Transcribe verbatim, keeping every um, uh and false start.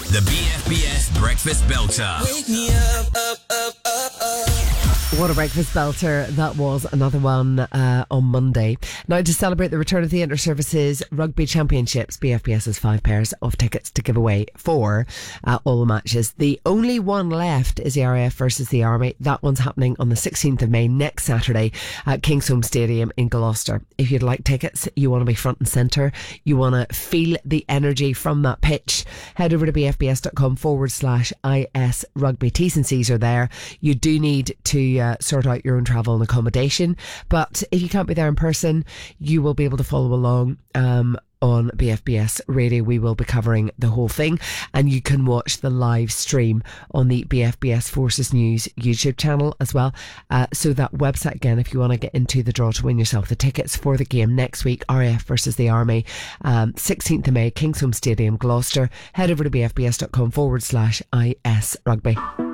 The B F B S Breakfast Belter. Wake me up, up, up, up, up. What a breakfast belter that was. Another one uh, on Monday. Now, to celebrate the return of the Inter-Services Rugby Championships, B F B S has five pairs of tickets to give away for uh, all the matches. The only one left is the R A F versus the Army. That one's happening on the sixteenth of May, next Saturday, at Kingsholm Stadium in Gloucester. If you'd like tickets, you want to be front and centre, you want to feel the energy from that pitch, head over to bfbs.com forward slash IS Rugby. T's and C's are there. You do need to uh, sort out your own travel and accommodation, but if you can't be there in person, you will be able to follow along um, on B F B S Radio. We will be covering the whole thing, and you can watch the live stream on the B F B S Forces News YouTube channel as well. Uh, so that website again, if you want to get into the draw to win yourself the tickets for the game next week, R A F versus the Army, um, sixteenth of May, Kingsholm Stadium, Gloucester. Head over to bfbs.com forward slash IS Rugby.